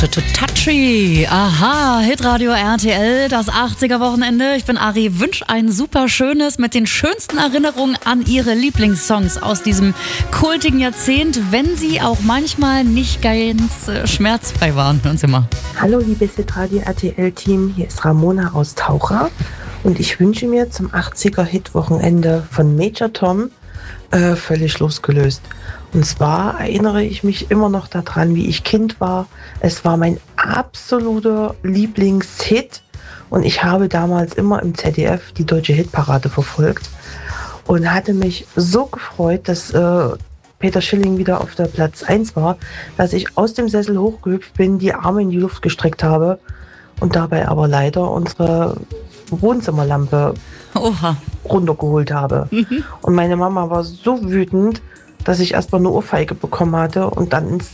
Touchy. Aha, Hitradio RTL, das 80er-Wochenende. Ich bin Ari, wünsche ein super schönes mit den schönsten Erinnerungen an Ihre Lieblingssongs aus diesem kultigen Jahrzehnt, wenn sie auch manchmal nicht ganz schmerzfrei waren. Hören Sie mal. Hallo liebes Hitradio RTL-Team, hier ist Ramona aus Taucher und ich wünsche mir zum 80er-Hit-Wochenende von Major Tom völlig losgelöst. Und zwar erinnere ich mich immer noch daran, wie ich Kind war. Es war mein absoluter Lieblingshit und ich habe damals immer im ZDF die deutsche Hitparade verfolgt und hatte mich so gefreut, dass Peter Schilling wieder auf der Platz 1 war, dass ich aus dem Sessel hochgehüpft bin, die Arme in die Luft gestreckt habe und dabei aber leider unsere Wohnzimmerlampe runtergeholt habe. Und meine Mama war so wütend, dass ich erstmal eine Ohrfeige bekommen hatte und dann ins